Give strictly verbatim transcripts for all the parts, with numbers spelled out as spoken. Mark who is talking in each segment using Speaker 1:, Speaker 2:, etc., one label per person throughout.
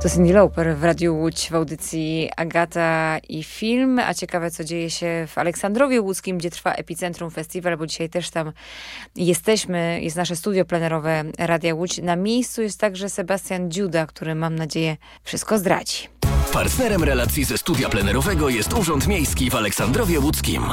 Speaker 1: To Cyndi Lauper w Radiu Łódź w audycji Agata i Film. A ciekawe, co dzieje się w Aleksandrowie Łódzkim, gdzie trwa Epicentrum Festiwal, bo dzisiaj też tam jesteśmy. Jest nasze studio plenerowe Radia Łódź. Na miejscu jest także Sebastian Dziuda, który, mam nadzieję, wszystko zdradzi.
Speaker 2: Partnerem relacji ze studia plenerowego jest Urząd Miejski w Aleksandrowie Łódzkim.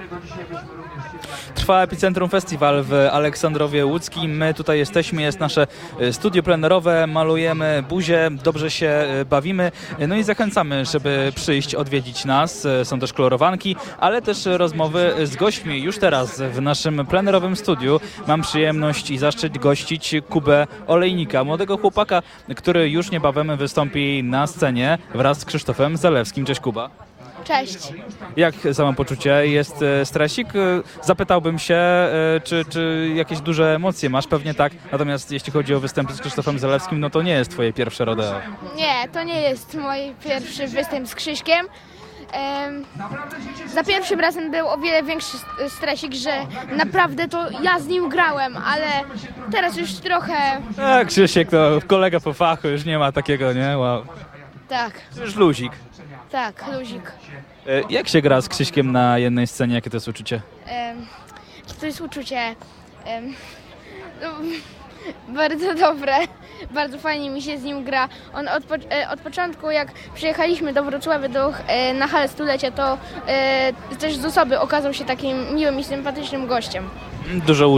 Speaker 3: Trwa Epicentrum Festiwal w Aleksandrowie Łódzkim. My tutaj jesteśmy, jest nasze studio plenerowe, malujemy buzię, dobrze się bawimy. No i zachęcamy, żeby przyjść, odwiedzić nas. Są też kolorowanki, ale też rozmowy z gośćmi. Już teraz w naszym plenerowym studiu mam przyjemność i zaszczyt gościć Kubę Olejnika, młodego chłopaka, który już niebawem wystąpi na scenie wraz z Krzysztofem Zalewskim. Cześć, Kuba.
Speaker 4: Cześć.
Speaker 3: Jak samopoczucie? Jest stresik? Zapytałbym się, czy, czy jakieś duże emocje masz? Pewnie tak. Natomiast jeśli chodzi o występy z Krzysztofem Zalewskim, no to nie jest twoje pierwsze rodeo.
Speaker 4: Nie, to nie jest mój pierwszy występ z Krzyśkiem. Um, za pierwszym razem był o wiele większy stresik, że naprawdę to ja z nim grałem, ale teraz już trochę...
Speaker 3: A, Krzysiek to kolega po fachu, już nie ma takiego, nie? Wow.
Speaker 4: Tak.
Speaker 3: Już luzik.
Speaker 4: Tak, luzik.
Speaker 3: Jak się gra z Krzyśkiem na jednej scenie? Jakie to jest uczucie?
Speaker 4: Um, to jest uczucie um, no, bardzo dobre. Bardzo fajnie mi się z nim gra. On od, od początku, jak przyjechaliśmy do Wrocławia do, na halę stulecia, to e, też z osoby okazał się takim miłym i sympatycznym gościem.
Speaker 3: Dużo